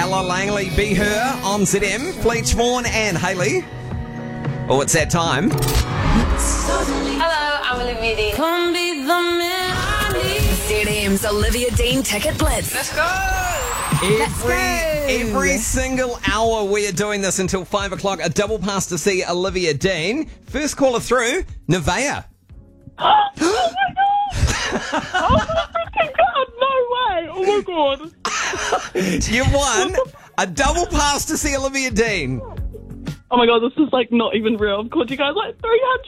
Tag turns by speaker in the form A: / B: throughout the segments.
A: Ella Langley, Be Her on ZM, Fleetch Vaughan and Hayley. Oh, it's that time.
B: Hello, I'm Olivia Dean. Come be the man I need.
C: ZM's Olivia Dean Ticket Blitz.
B: Let's go.
A: Every single hour we are doing this until 5 o'clock. A double pass to see Olivia Dean. First caller through, Nevaeh.
D: Oh my god! Oh my freaking god! No way! Oh my god!
A: You've won a double pass to see Olivia Dean.
D: Oh my god, this is like not even real. I've called you guys like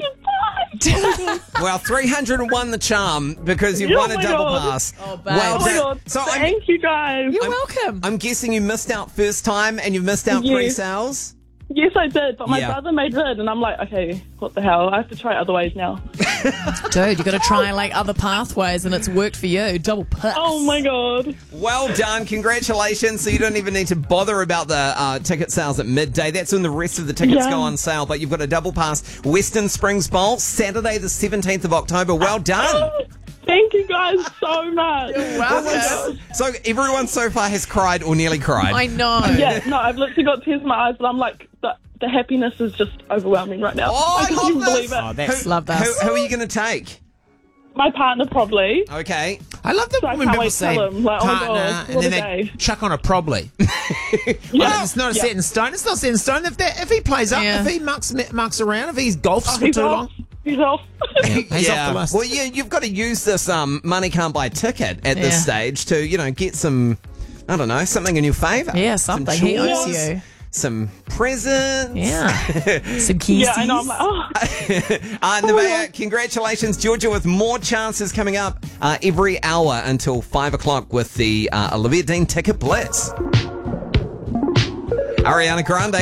D: 300 times.
A: Well, 301 the charm because you've won a
D: my
A: double
D: God.
A: pass.
E: Oh, babe.
A: Well
D: Oh my
A: done.
D: god!
A: So
D: Thank you guys.
E: You're welcome.
A: I'm guessing you missed out first time and you've missed out
D: Yes.
A: pre-sales.
D: Yes, I did, but my
A: Yeah.
D: brother made red, and I'm like, okay, what the hell? I have to try other ways now.
E: Dude, you got to try like other pathways and it's worked for you. Double pass.
D: Oh my god!
A: Well done. Congratulations. So you don't even need to bother about the ticket sales at midday. That's when the rest of the tickets
D: Yeah.
A: go on sale. But you've got a double pass. Western Springs Bowl, Saturday the 17th of October. Well done.
D: Thank you guys so much.
E: welcome.
A: So everyone so far has cried or nearly cried.
E: I know.
D: Yeah, no, I've literally got tears in my eyes, but I'm like, the happiness is just overwhelming right now.
A: Oh, I
D: can't
A: love
D: even
A: this.
D: believe it.
F: Oh, that's,
E: Love this.
A: Who are you going to take?
D: My partner probably.
A: Okay.
F: I love that
D: So I
F: when
D: can't
F: people
D: wait to
F: say
D: tell him, like, oh my
F: partner
D: God,
F: and
D: what
F: then
D: a
F: they
D: day.
F: chuck on a probably. Well, it's not a set in stone. It's not set in stone. If he plays up,
E: Yeah.
F: if he mucks around, if he golfs for
D: He's
F: too
D: off.
F: long,
D: He's off.
F: he's off the list.
A: Well, you've got to use this money can't buy ticket at this
E: Yeah.
A: stage to, get some, I don't know, something in your favour.
E: Yeah,
A: Some
E: something. He owes
A: chores,
E: you.
A: Some presents.
E: Yeah. Some keys.
D: Yeah, I know. I'm like, oh.
A: Nevaeh, congratulations, Georgia, with more chances coming up every hour until 5 o'clock with the Olivia Dean Ticket Blitz. Ariana Grande.